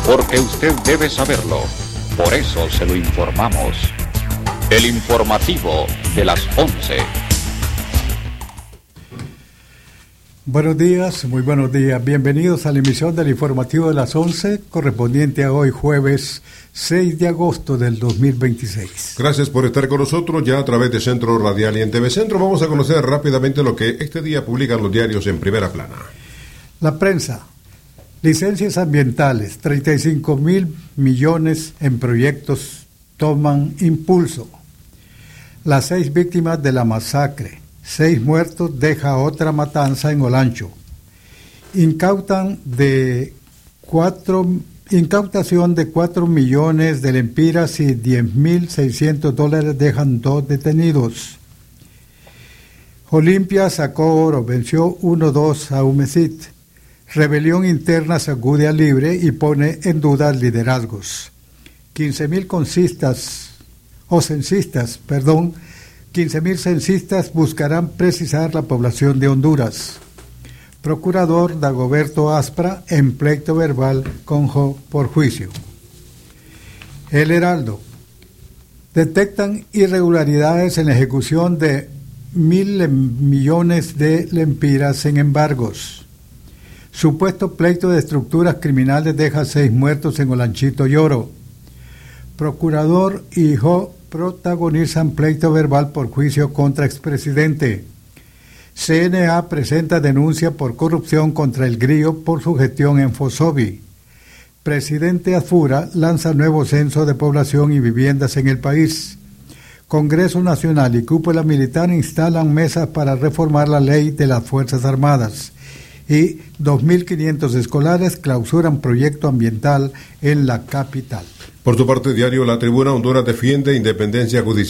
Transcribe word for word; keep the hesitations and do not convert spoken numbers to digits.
porque usted debe saberlo. Por eso se lo informamos. El informativo de las once. Buenos días, muy buenos días. Bienvenidos a la emisión del informativo de las once, correspondiente a hoy jueves seis de agosto del dos mil veintiséis. Gracias por estar con nosotros ya a través de Centro Radial y en T V Centro. Vamos a conocer rápidamente lo que este día publican los diarios en primera plana. La prensa. Licencias ambientales, treinta y cinco mil millones en proyectos toman impulso. Las seis víctimas de la masacre, seis muertos deja otra matanza en Olancho. Incautan de cuatro, incautación de cuatro millones de lempiras y diez mil seiscientos dólares dejan dos detenidos. Olimpia sacó oro, venció uno dos a Humesit. Rebelión interna sacude a Libre y pone en duda liderazgos. quince mil censistas, o censistas, perdón, quince mil censistas buscarán precisar la población de Honduras. Procurador Dagoberto Aspra en pleito verbal con Jo por juicio. El Heraldo. Detectan irregularidades en la ejecución de mil millones de lempiras en embargos. Supuesto pleito de estructuras criminales deja seis muertos en Olanchito y Oro. Procurador y Jo protagonizan pleito verbal por juicio contra expresidente. C N A presenta denuncia por corrupción contra el Grillo por su gestión en Fosobi. Presidente Azfura lanza nuevo censo de población y viviendas en el país. Congreso Nacional y Cúpula Militar instalan mesas para reformar la ley de las Fuerzas Armadas. Y dos mil quinientos escolares clausuran proyecto ambiental en la capital. Por su parte, diario La Tribuna, Honduras defiende independencia judicial.